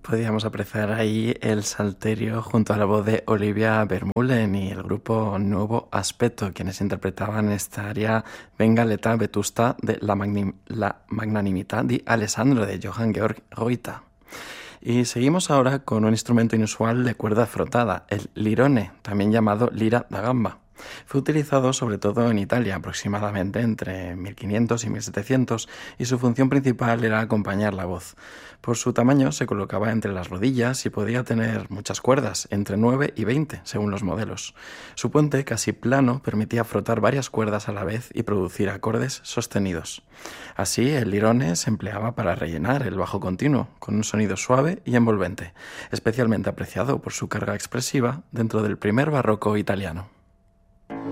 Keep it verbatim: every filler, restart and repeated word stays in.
Podíamos apreciar ahí el salterio junto a la voz de Olivia Vermeulen y el grupo Nuevo Aspetto, quienes interpretaban esta aria Venga l'età vetusta de la, magnim la magnanimità di Alessandro de Johann Georg Reuter. Y seguimos ahora con un instrumento inusual de cuerda frotada, el lirone, también llamado lira da gamba. Fue utilizado sobre todo en Italia, aproximadamente entre mil quinientos y mil setecientos, y su función principal era acompañar la voz. Por su tamaño se colocaba entre las rodillas y podía tener muchas cuerdas, entre nueve y veinte, según los modelos. Su puente, casi plano, permitía frotar varias cuerdas a la vez y producir acordes sostenidos. Así, el lirone se empleaba para rellenar el bajo continuo, con un sonido suave y envolvente, especialmente apreciado por su carga expresiva dentro del primer barroco italiano.